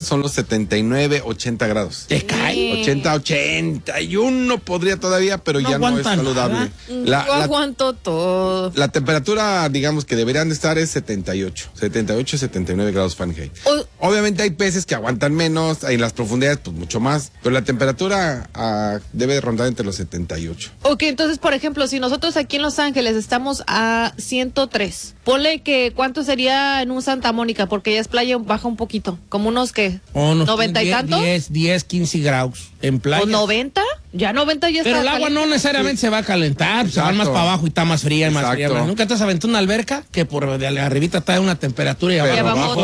son los 79, 80 grados. Te cae. 80, 81 podría todavía, pero No ya no es aguanta saludable. Yo aguanto todo. La temperatura, digamos, que deberían de estar es 78, 79 grados Fahrenheit. Obviamente hay peces que aguantan menos, en las profundidades pues mucho más, pero la temperatura debe rondar entre los 78. Ok, entonces, por ejemplo, si nosotros aquí en Los Ángeles estamos a 103, ponle que ¿cuánto sería en un Santa Mónica? Porque ya es playa, baja un poquito, como unos que, 90 y tantos. 10, 15 grados en playa. ¿O 90? Ya 90 ya está. Pero el agua no necesariamente se va a calentar, se va más para abajo y está más fría y más fría. ¿Nunca te has aventado una alberca que por de arribita está a una temperatura y abajo?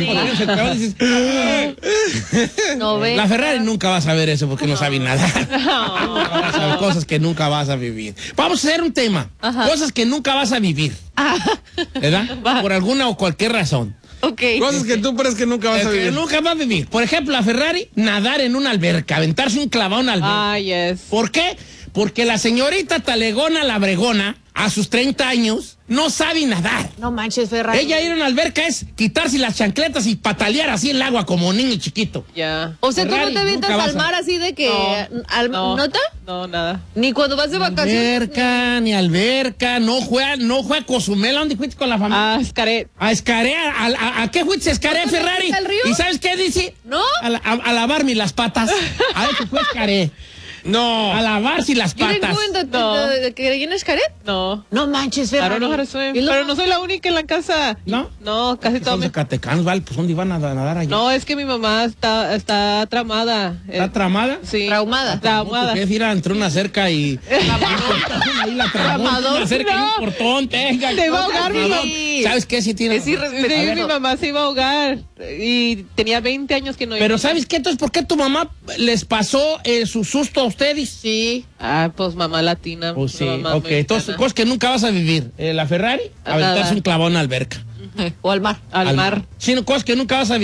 La Ferrari nunca vas a ver eso porque no sabe nada. Vas a ver cosas que nunca vas a vivir. Vamos a hacer un tema. Cosas que nunca vas a vivir. ¿Verdad? Por alguna o cualquier razón. Okay. Cosas que tú crees que nunca vas a vivir. Nunca vas a vivir. Por ejemplo, la Ferrari, nadar en una alberca, aventarse un clavado en una alberca. Ah, yes. ¿Por qué? Porque la señorita Talegona la Bregona, a sus 30 años, no sabe nadar. No manches, Ferrari. Ella ir a una alberca es quitarse las chancletas y patalear así en el agua como un niño chiquito. Ya. O sea, Ferrari, ¿tú no te avientas nunca al vas a- mar así de que... ¿Nota? No, nada. Ni cuando vas de vacaciones. Ni alberca, no juega Cozumel. ¿A dónde fuiste con la familia? Ah, Xcaret. A Xcaret. ¿A qué fuiste a Xcaret, ¿No te Ferrari? metiste al río? ¿Y sabes qué dice? ¿No? A lavarme las patas. A ver, que fue Xcaret. No. A lavarse las ¿You didn't patas. go in No. the Caribbean Xcaret? No. No manches, I Ferrari. don't know how to swim. ¿Y luego? Pero no soy la única en la casa. ¿No? No, casi Son todo. zacatecanos, ¿vale? Pues ¿dónde iban a nadar allá? No, es que mi mamá está tramada. ¿Está tramada? Sí. Traumada. Traumada. ¿Qué es ir entre una cerca y... Ahí la tramó, una cerca y un portón, tenga. Te va a ahogar, mi mamá. ¿Sabes qué? Sí tiene... Es irrespetuoso. Sí, mi mamá se iba a ahogar. Y tenía 20 años que no iba. Pero ¿sabes qué? Entonces, ¿por qué tu mamá les pasó su susto a ustedes? Sí. Ah, pues mamá latina. Pues sí, mamá ok. mexicana. Entonces, cosas que nunca vas a vivir. La Ferrari, aventarse Nada. un clavón en la alberca. O al mar. Al mar. Sí, cosas que nunca vas a vivir.